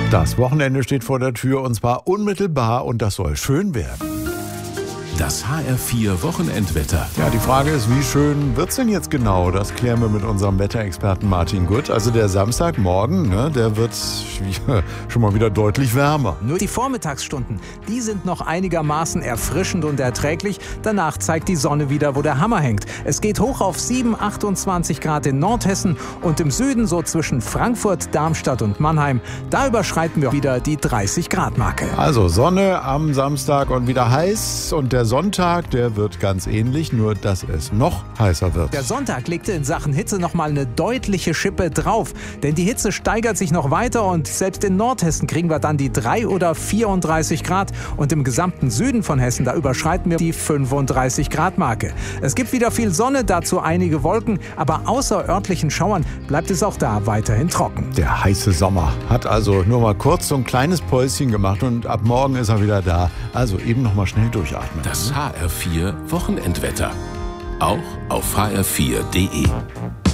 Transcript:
Das Wochenende steht vor der Tür und zwar unmittelbar und das soll schön werden. Das HR4 Wochenendwetter. Ja, die Frage ist, wie schön wird's denn jetzt genau? Das klären wir mit unserem Wetterexperten Martin Gutt. Also der Samstagmorgen, der wird schon mal wieder deutlich wärmer. Nur die Vormittagsstunden, die sind noch einigermaßen erfrischend und erträglich. Danach zeigt die Sonne wieder, wo der Hammer hängt. Es geht hoch auf 28 Grad in Nordhessen und im Süden so zwischen Frankfurt, Darmstadt und Mannheim. Da überschreiten wir wieder die 30-Grad-Marke. Also Sonne am Samstag und wieder heiß und der Sonntag, der wird ganz ähnlich, nur dass es noch heißer wird. Der Sonntag legte in Sachen Hitze nochmal eine deutliche Schippe drauf, denn die Hitze steigert sich noch weiter und selbst in Nordhessen kriegen wir dann die 3 oder 34 Grad und im gesamten Süden von Hessen, da überschreiten wir die 35 Grad Marke. Es gibt wieder viel Sonne, dazu einige Wolken, aber außer örtlichen Schauern bleibt es auch da weiterhin trocken. Der heiße Sommer hat also nur mal kurz so ein kleines Päuschen gemacht und ab morgen ist er wieder da. Also eben noch mal schnell durchatmen. Das HR4 Wochenendwetter. Auch auf hr4.de.